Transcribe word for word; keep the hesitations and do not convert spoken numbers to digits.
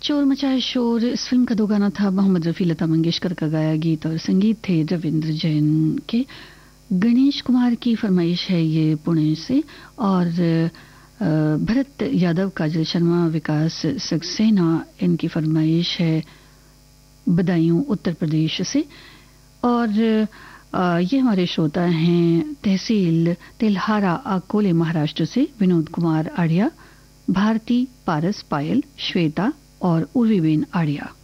चोर मचाए शोर, इस फिल्म का दो गाना था, मोहम्मद रफ़ी लता मंगेशकर का गाया गीत और संगीत थे रविंद्र जैन के। गणेश कुमार की फरमाइश है ये पुणे से, और भरत यादव, काजल शर्मा, विकास सक्सेना, इनकी फरमाइश है बदायूं उत्तर प्रदेश से। और ये हमारे श्रोता हैं तहसील तेल्हारा अकोले महाराष्ट्र से विनोद कुमार आर्या, भारती, पारस, पायल, श्वेता और उर्वीबेन आर्या।